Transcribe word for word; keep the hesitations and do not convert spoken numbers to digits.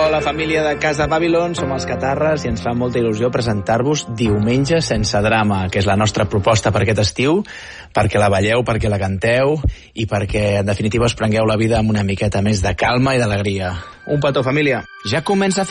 Hola, família de Casa Babylon, som els Catarres i ens fa molta il·lusió presentar-vos Diumenge sense drama, que és la nostra proposta per aquest estiu, perquè la balleu, perquè la canteu i perquè, en definitiva, us prengueu la vida amb una miqueta més de calma i d'alegria. Un petó, família. Ja comença a fer